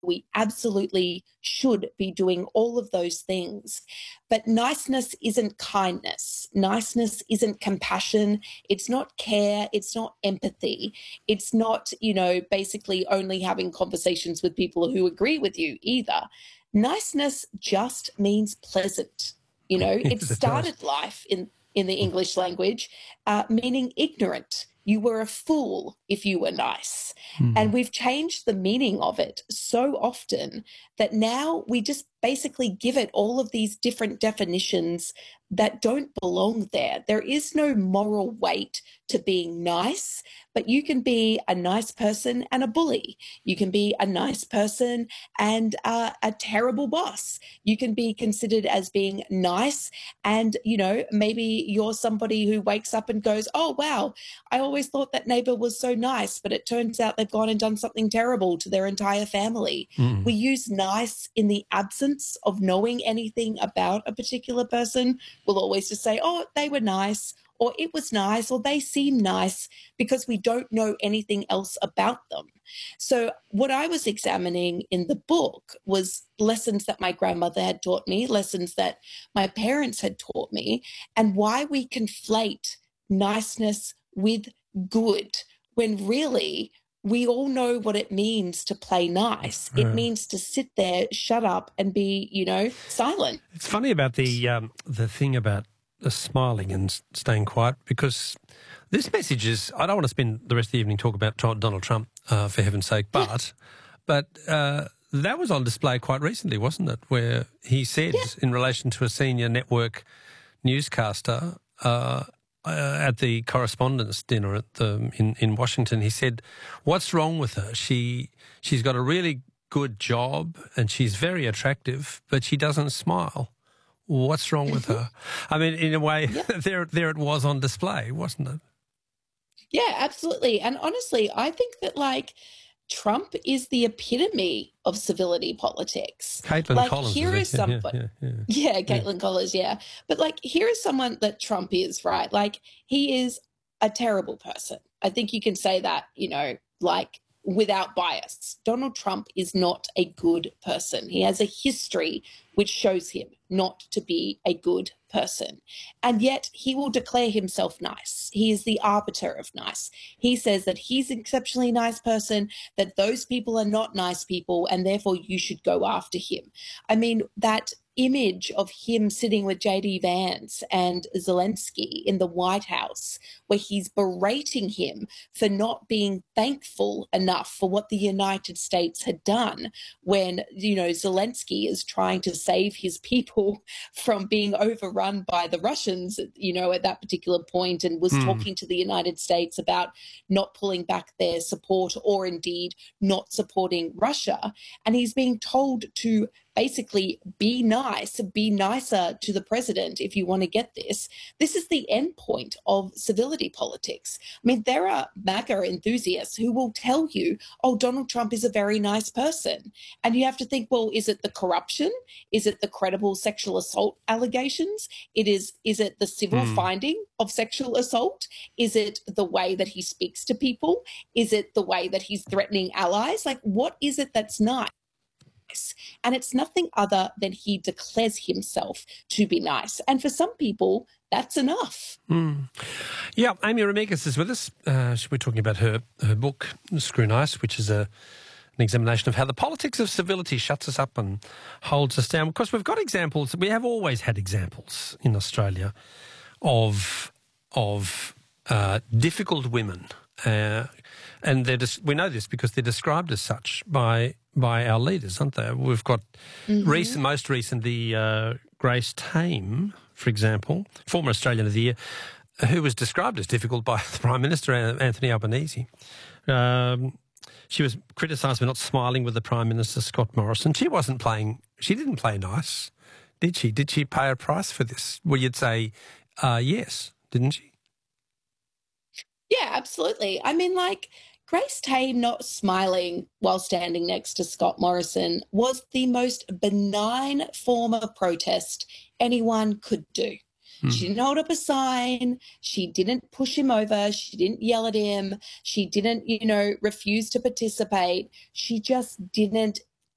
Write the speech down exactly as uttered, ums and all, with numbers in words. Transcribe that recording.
We absolutely should be doing all of those things. But niceness isn't kindness. Niceness isn't compassion. It's not care. It's not empathy. It's not, you know, basically only having conversations with people who agree with you either. Niceness just means pleasant. You know, it Yes, it started does. life in, in the English language, uh, meaning ignorant. You were a fool if you were nice. Mm. And we've changed the meaning of it so often that now we just basically give it all of these different definitions that don't belong there. There is no moral weight to being nice, but you can be a nice person and a bully. You can be a nice person and uh, a terrible boss. You can be considered as being nice and, you know, maybe you're somebody who wakes up and goes, oh, wow, I always thought that neighbor was so nice, but it turns out they've gone and done something terrible to their entire family. Mm. We use nice in the absence of knowing anything about a particular person. We'll always just say, oh, they were nice, or it was nice, or they seem nice, because we don't know anything else about them. So what I was examining in the book was lessons that my grandmother had taught me, lessons that my parents had taught me, and why we conflate niceness with good when really we all know what it means to play nice. It Yeah. means to sit there, shut up, and be, you know, silent. It's funny about the um, the thing about the smiling and s- staying quiet, because this message is, I don't want to spend the rest of the evening talking about Tr- Donald Trump, uh, for heaven's sake, but but uh, that was on display quite recently, wasn't it, where he said Yeah. in relation to a senior network newscaster uh, uh, at the correspondence dinner at the in, in Washington, he said, what's wrong with her? She She's got a really good job and she's very attractive, but she doesn't smile. What's wrong with her? I mean, in a way, Yeah. there there it was on display, wasn't it? Yeah, absolutely. And honestly, I think that like Trump is the epitome of civility politics. Caitlin Like Collins here is is it? Yeah, somebody. yeah, yeah, yeah. Yeah, Caitlin Collins, yeah. But like here is someone that Trump is, right? Like he is a terrible person. I think you can say that, you know, like without bias. Donald Trump is not a good person. He has a history which shows him not to be a good person. And yet he will declare himself nice. He is the arbiter of nice. He says that he's an exceptionally nice person, that those people are not nice people, and therefore you should go after him. I mean, that image of him sitting with J D Vance and Zelensky in the White House, where he's berating him for not being thankful enough for what the United States had done when, you know, Zelensky is trying to save his people from being overrun by the Russians, you know, at that particular point, and was Mm. talking to the United States about not pulling back their support or indeed not supporting Russia. And he's being told to basically be nice, be nicer to the president if you want to get this. This is the end point of civility politics. I mean, there are MAGA enthusiasts who will tell you, oh, Donald Trump is a very nice person. And you have to think, well, is it the corruption? Is it the credible sexual assault allegations? It is, is it the civil Mm. finding of sexual assault? Is it the way that he speaks to people? Is it the way that he's threatening allies? Like, what is it that's nice? And it's nothing other than he declares himself to be nice. And for some people, that's enough. Mm. Yeah, Amy Remegas is with us. Uh, we're talking about her, her book, Screw Nice, which is a, an examination of how the politics of civility shuts us up and holds us down. Of course, we've got examples. We have always had examples in Australia of, of uh, difficult women. Uh, and they're des- we know this because they're described as such by by our leaders, aren't they? We've got Mm-hmm. recent, most recently uh, Grace Tame, for example, former Australian of the Year, who was described as difficult by the Prime Minister, Anthony Albanese. Um, she was criticised for not smiling with the Prime Minister, Scott Morrison. She wasn't playing, she didn't play nice, did she? Did she pay a price for this? Well, you'd say uh, yes, didn't she? Yeah, absolutely. I mean, like, Grace Tame not smiling while standing next to Scott Morrison was the most benign form of protest anyone could do. Mm. She didn't hold up a sign. She didn't push him over. She didn't yell at him. She didn't, you know, refuse to participate. She just didn't